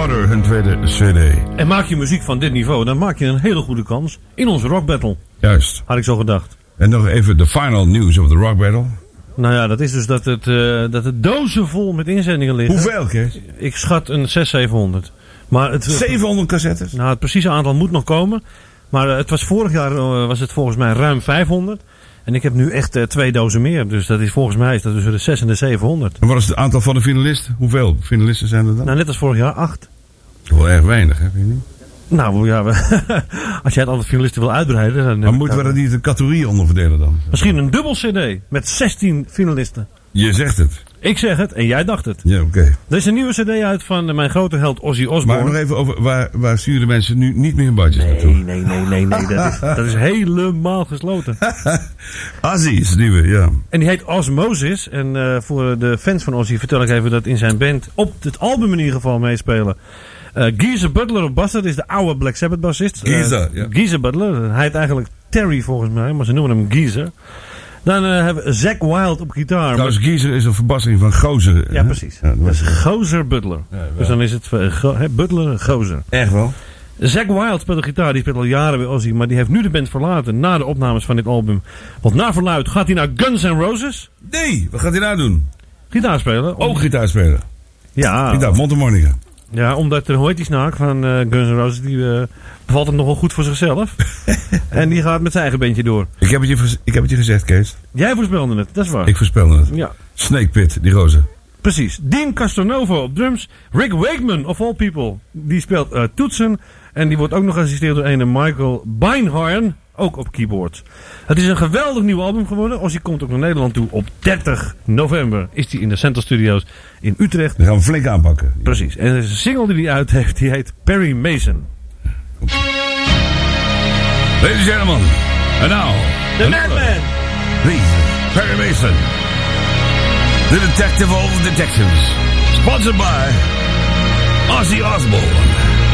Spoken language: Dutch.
Water, hun tweede CD. En maak je muziek van dit niveau, dan maak je een hele goede kans in onze rock battle. Juist. Had ik zo gedacht. En nog even de final news of the rock battle. Nou ja, dat is dus dat het dozen vol met inzendingen liggen. Hoeveel, Kees? Ik schat een 600-700. Maar 700 cassettes? Nou, het precieze aantal moet nog komen. Maar het was vorig jaar was het volgens mij ruim 500. En ik heb nu echt 2 dozen meer. Dus dat is volgens mij tussen de 600 en de 700. En wat is het aantal van de finalisten? Hoeveel finalisten zijn er dan? Nou, net als vorig jaar 8. Wel erg weinig, heb je niet? Nou ja, als jij het aantal finalisten wil uitbreiden... Dan maar moeten we dat niet de categorieën onderverdelen dan? Misschien een dubbel CD met 16 finalisten. Je zegt het. Ik zeg het en jij dacht het. Ja, oké. Er is een nieuwe CD uit van mijn grote held Ozzy Osbourne. Maar nog even over waar sturen mensen nu niet meer badges naartoe? Nee. Dat is helemaal gesloten. Ozzy is het nieuwe, ja. En die heet Osmosis. En voor de fans van Ozzy vertel ik even dat in zijn band op het album in ieder geval meespelen. Geezer Butler op bas, dat is de oude Black Sabbath bassist. Geezer, ja. Geezer Butler. Hij heet eigenlijk Terry volgens mij, maar ze noemen hem Geezer. Dan hebben we Zakk Wylde op gitaar. Trouwens, Geezer is een verbastering van Gozer. Ja, precies. Ja, dat is Gozer Butler. Ja, dus dan is het Butler Gozer. Echt wel? Zakk Wylde speelt de gitaar, die speelt al jaren bij Ozzy, maar die heeft nu de band verlaten na de opnames van dit album. Want naar verluid gaat hij naar Guns N' Roses. Nee, wat gaat hij nou doen? Gitaar spelen. Ook gitaar spelen? Ja. Gitaar, mondharmonica. Ja, omdat hoe heet die snaak van Guns N' Roses, die bevalt het nogal goed voor zichzelf. En die gaat met zijn eigen bandje door. Ik heb het je gezegd, Kees. Jij voorspelde het, dat is waar. Ik voorspelde het. Ja. Snake Pit, die roze. Precies. Dean Castronovo op drums. Rick Wakeman, of all people, die speelt toetsen. En die wordt ook nog geassisteerd door een Michael Beinhorn, ook op keyboard. Het is een geweldig nieuw album geworden. Ozzy komt ook naar Nederland toe. Op 30 november is hij in de Central Studios in Utrecht. Die gaan we flink aanpakken. Precies. En er is een single die hij uit heeft, die heet Perry Mason. Ladies and gentlemen, and now... The Madman! Please, Perry Mason. The detective of all the detectives. Sponsored by Ozzy Osbourne.